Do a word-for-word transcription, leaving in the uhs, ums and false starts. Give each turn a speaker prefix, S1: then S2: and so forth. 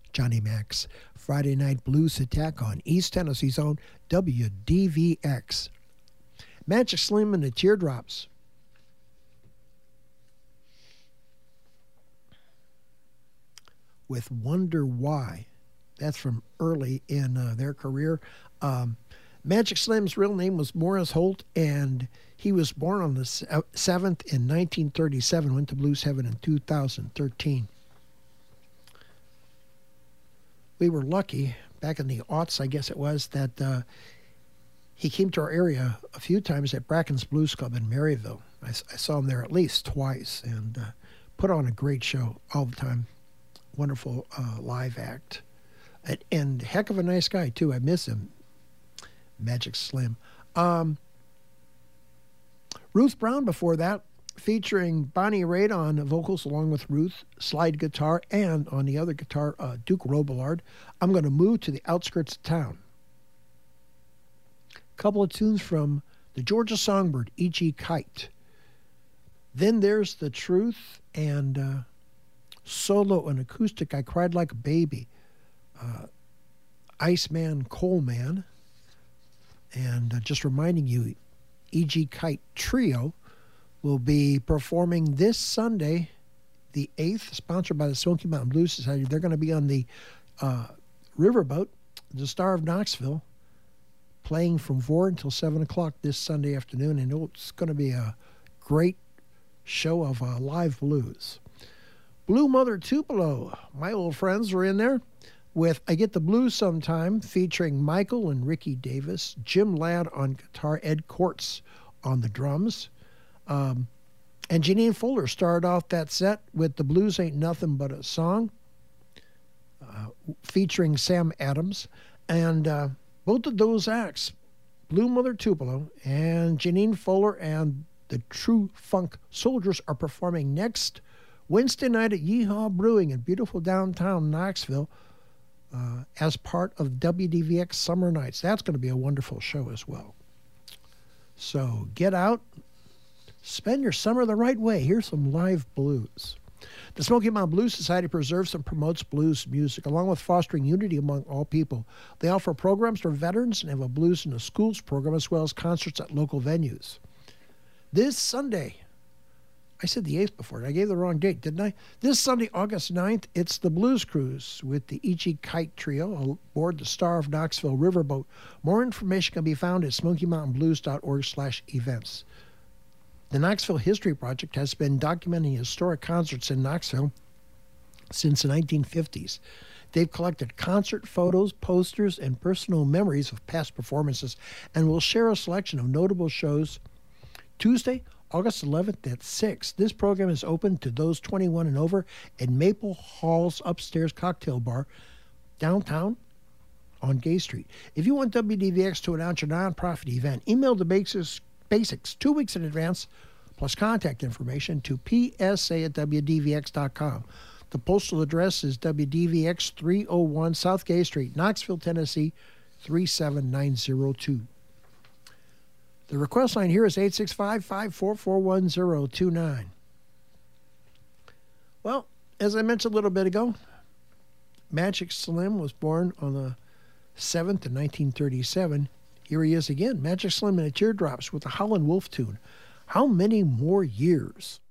S1: Johnny Mac's Friday Night Blues Attack on East Tennessee's own W D V X. Magic Slim and the Teardrops. With Wonder Why. That's from early in uh, their career. Um, Magic Slim's real name was Morris Holt, and he was born on the seventh in nineteen thirty-seven, went to Blues Heaven in two thousand thirteen. We were lucky, back in the aughts, I guess it was, that uh, he came to our area a few times at Bracken's Blues Club in Maryville. I, I saw him there at least twice, and uh, put on a great show all the time. Wonderful uh, live act. And, and heck of a nice guy, too. I miss him. Magic Slim. Um, Ruth Brown before that, featuring Bonnie Raitt on vocals along with Ruth, slide guitar, and on the other guitar, uh, Duke Robillard. I'm going to move to the outskirts of town. Couple of tunes from the Georgia Songbird, E G. Kite. Then there's The Truth, and uh, solo and acoustic, I Cried Like a Baby. Uh, Iceman Coleman. And uh, just reminding you, E G. Kite Trio will be performing this Sunday, the eighth, sponsored by the Smoky Mountain Blues Society. They're going to be on the uh, riverboat, the Star of Knoxville, playing from four until seven o'clock this Sunday afternoon. And it's going to be a great show of uh, live blues. Blue Mother Tupelo, my old friends are in there with I Get the Blues Sometime, featuring Michael and Ricky Davis, Jim Ladd on guitar, Ed Kortz on the drums. Um, and Janine Fuller started off that set with The Blues Ain't Nothing But a Song, uh, featuring Sam Adams. And uh, both of those acts, Blue Mother Tupelo and Janine Fuller and the True Funk Soldiers, are performing next Wednesday night at Yeehaw Brewing in beautiful downtown Knoxville uh, as part of W D V X Summer Nights. That's going to be a wonderful show as well. So get out, spend your summer the right way. Here's some live blues. The Smoky Mountain Blues Society preserves and promotes blues music, along with fostering unity among all people. They offer programs for veterans and have a Blues in the Schools program, as well as concerts at local venues. This Sunday, I said the eighth before. I gave the wrong date, didn't I? This Sunday, August ninth, it's the Blues Cruise with the E G. Kite Trio aboard the Star of Knoxville riverboat. More information can be found at smoky mountain blues dot org slash events. The Knoxville History Project has been documenting historic concerts in Knoxville since the nineteen fifties. They've collected concert photos, posters, and personal memories of past performances, and will share a selection of notable shows Tuesday, August eleventh at six. This program is open to those twenty-one and over at Maple Hall's Upstairs Cocktail Bar, downtown on Gay Street. If you want W D V X to announce your nonprofit event, email the basics, basics two weeks in advance, plus contact information to p s a at w d v x dot com. The postal address is W D V X three oh one South Gay Street, Knoxville, Tennessee, three seven nine zero two. The request line here is eight six five, five four four, one zero two nine. Well, as I mentioned a little bit ago, Magic Slim was born on the seventh in nineteen thirty-seven. Here he is again, Magic Slim and the Teardrops with the Howlin' Wolf tune. How many more years?